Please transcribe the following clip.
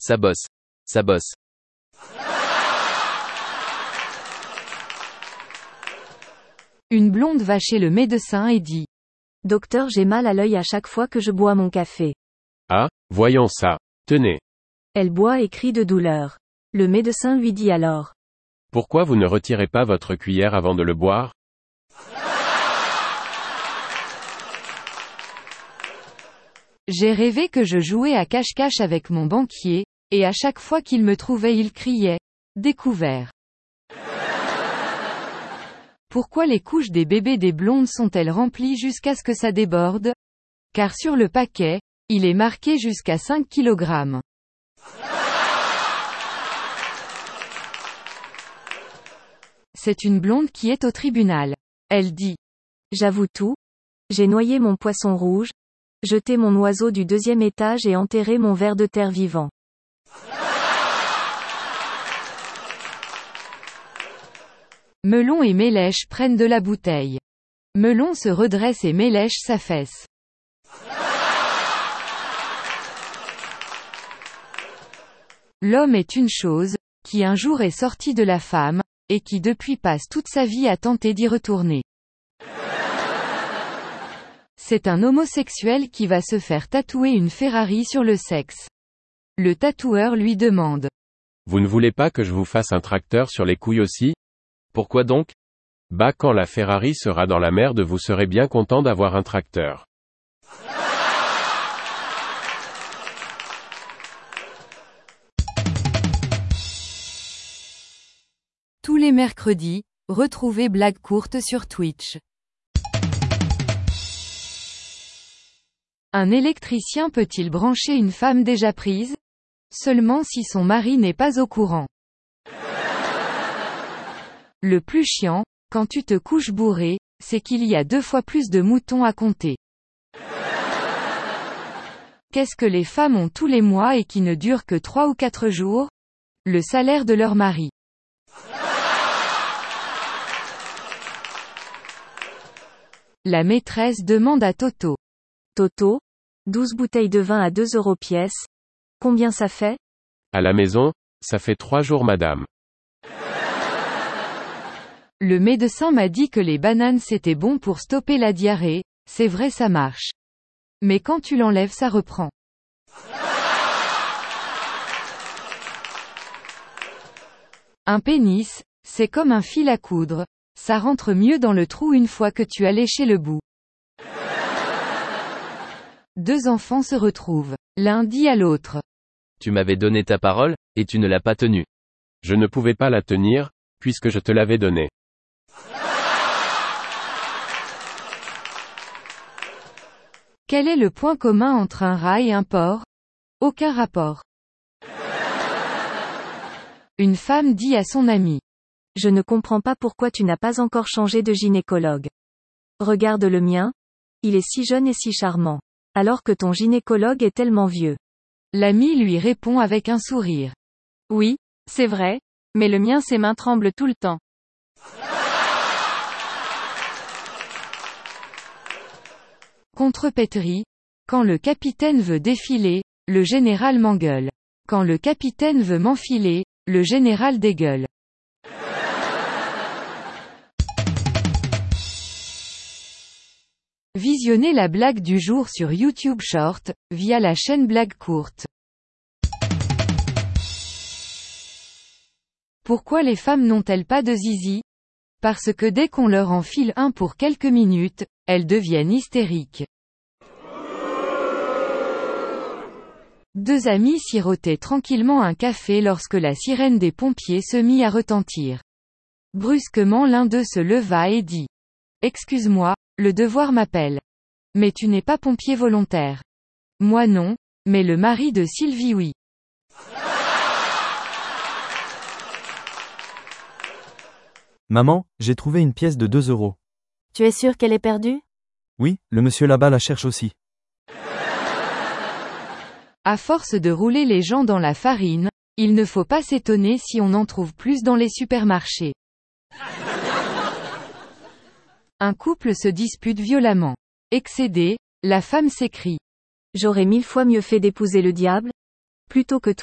Ça bosse. Ça bosse. Une blonde va chez le médecin et dit: Docteur, j'ai mal à l'œil à chaque fois que je bois mon café. Ah, voyons ça. Tenez. Elle boit et crie de douleur. Le médecin lui dit alors: Pourquoi vous ne retirez pas votre cuillère avant de le boire? J'ai rêvé que je jouais à cache-cache avec mon banquier, et à chaque fois qu'il me trouvait il criait: découvert. Pourquoi les couches des bébés des blondes sont-elles remplies jusqu'à ce que ça déborde? Car sur le paquet, il est marqué jusqu'à 5 kg. C'est une blonde qui est au tribunal. Elle dit: J'avoue tout. J'ai noyé mon poisson rouge, jeté mon oiseau du 2e étage et enterré mon ver de terre vivant. Melon et Mélèche prennent de la bouteille. Melon se redresse et Mélèche s'affaisse. L'homme est une chose, qui un jour est sorti de la femme, et qui depuis passe toute sa vie à tenter d'y retourner. C'est un homosexuel qui va se faire tatouer une Ferrari sur le sexe. Le tatoueur lui demande: Vous ne voulez pas que je vous fasse un tracteur sur les couilles aussi? Pourquoi donc? Bah, quand la Ferrari sera dans la merde, vous serez bien content d'avoir un tracteur. Tous les mercredis, retrouvez Blague courte sur Twitch. Un électricien peut-il brancher une femme déjà prise? Seulement si son mari n'est pas au courant. Le plus chiant, quand tu te couches bourré, c'est qu'il y a 2 fois plus de moutons à compter. Qu'est-ce que les femmes ont tous les mois et qui ne dure que 3 ou 4 jours? Le salaire de leur mari. La maîtresse demande à Toto: Toto, 12 bouteilles de vin à 2 € pièce. Combien ça fait? À la maison, ça fait 3 jours madame. Le médecin m'a dit que les bananes c'était bon pour stopper la diarrhée, c'est vrai ça marche. Mais quand tu l'enlèves ça reprend. Un pénis, c'est comme un fil à coudre, ça rentre mieux dans le trou une fois que tu as léché le bout. 2 enfants se retrouvent. L'un dit à l'autre: Tu m'avais donné ta parole, et tu ne l'as pas tenue. Je ne pouvais pas la tenir, puisque je te l'avais donnée. Quel est le point commun entre un rat et un porc? Aucun rapport. Une femme dit à son ami: Je ne comprends pas pourquoi tu n'as pas encore changé de gynécologue. Regarde le mien. Il est si jeune et si charmant. Alors que ton gynécologue est tellement vieux. L'ami lui répond avec un sourire: Oui, c'est vrai, mais le mien ses mains tremblent tout le temps. Contrepétrie. Quand le capitaine veut défiler, le général m'engueule. Quand le capitaine veut m'enfiler, le général dégueule. Visionnez la blague du jour sur YouTube Short, via la chaîne Blague courte. Pourquoi les femmes n'ont-elles pas de zizi? Parce que dès qu'on leur enfile un pour quelques minutes, elles deviennent hystériques. 2 amis sirotaient tranquillement un café lorsque la sirène des pompiers se mit à retentir. Brusquement l'un d'eux se leva et dit: Excuse-moi, le devoir m'appelle. Mais tu n'es pas pompier volontaire. Moi non, mais le mari de Sylvie oui. Maman, j'ai trouvé une pièce de 2 €. Tu es sûr qu'elle est perdue? Oui, le monsieur là-bas la cherche aussi. À force de rouler les gens dans la farine, il ne faut pas s'étonner si on en trouve plus dans les supermarchés. Un couple se dispute violemment. Excédée, la femme s'écrie: J'aurais 1000 fois mieux fait d'épouser le diable, plutôt que